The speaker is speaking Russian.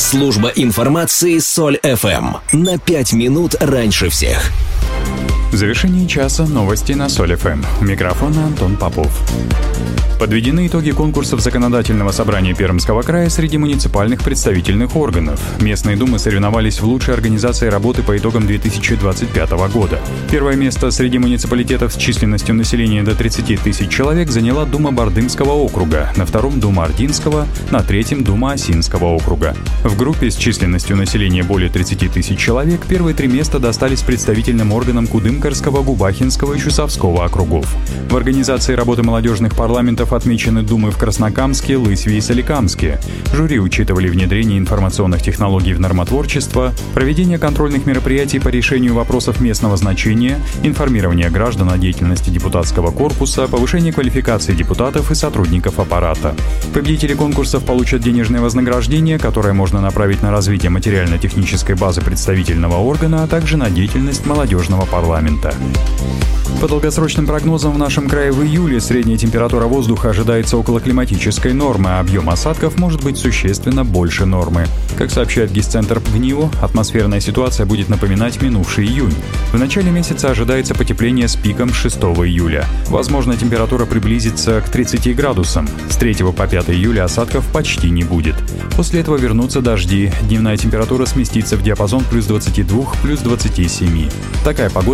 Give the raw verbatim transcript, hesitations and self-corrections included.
Служба информации Соль эф эм. На пять минут раньше всех. В завершении часа новости на Соль эф эм. У микрофона Антон Попов. Подведены итоги конкурсов Законодательного собрания Пермского края среди муниципальных представительных органов. Местные думы соревновались в лучшей организации работы по итогам две тысячи двадцать пятого года. Первое место среди муниципалитетов с численностью населения до тридцати тысяч человек заняла Дума Бардымского округа, на втором Дума Ординского, на третьем Дума Осинского округа. В группе с численностью населения более тридцати тысяч человек первые три места достались представительным органам Кудымкарского, Губахинского и Чусовского округов. В организации работы молодежных парламентов отмечены думы в Краснокамске, Лысьве и Соликамске. Жюри учитывали внедрение информационных технологий в нормотворчество, проведение контрольных мероприятий по решению вопросов местного значения, информирование граждан о деятельности депутатского корпуса, повышение квалификации депутатов и сотрудников аппарата. Победители конкурсов получат денежное вознаграждение, которое можно направить на развитие материально-технической базы представительного органа, а также на деятельность молодежного парламента. По долгосрочным прогнозам в нашем крае в июле средняя температура воздуха ожидается около климатической нормы, а объем осадков может быть существенно больше нормы. Как сообщает Гисцентр ПГНИУ, атмосферная ситуация будет напоминать минувший июнь. В начале месяца ожидается потепление с пиком шестого июля. Возможно, температура приблизится к тридцати градусам. С третьего по пятое июля осадков почти не будет. После этого вернутся дожди. Дневная температура сместится в диапазон плюс двадцати двух, плюс двадцати семи. Такая погода